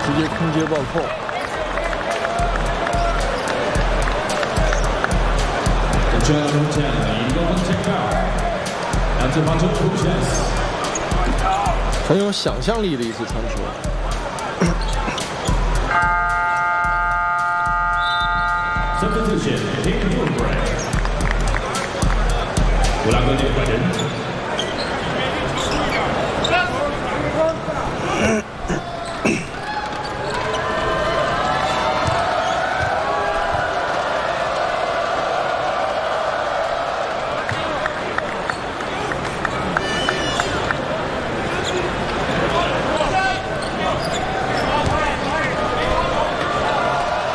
直接空接暴扣。很有想象力的一次传球。 Substitution, King Woodbray. 布拉格内换人。